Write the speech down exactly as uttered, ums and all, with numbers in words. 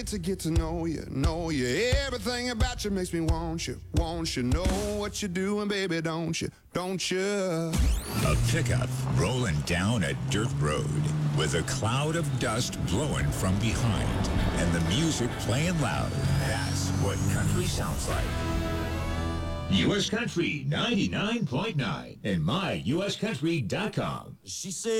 To get to know you, know you. Everything about you makes me want you, want you. Know what you're doing, baby, don't you, don't you? A pickup rolling down a dirt road with a cloud of dust blowing from behind and the music playing loud. That's what country sounds like. U S Country ninety-nine point nine and my U S country dot com. She said